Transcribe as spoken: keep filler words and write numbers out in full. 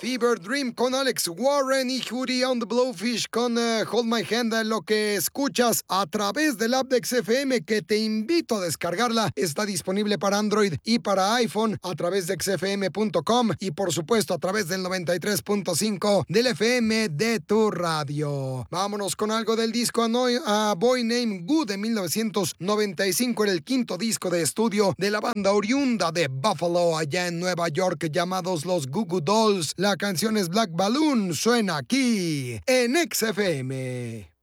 Fever Dream con Alex Warren y Hootie on the Blowfish con uh, Hold My Hand, lo que escuchas a través del app de X F M, que te invito a descargarla. Está disponible para Android y para iPhone a través de x f m punto com y por supuesto a través del noventa y tres punto cinco del F M de tu radio. Vámonos con algo del disco A, no a Boy Named Good de mil novecientos noventa y cinco, era el quinto disco de estudio de la banda oriunda de Buffalo, allá en Nueva York, llamados los Goo Goo Dolls. La canción es Black Balloon, suena aquí en X F M.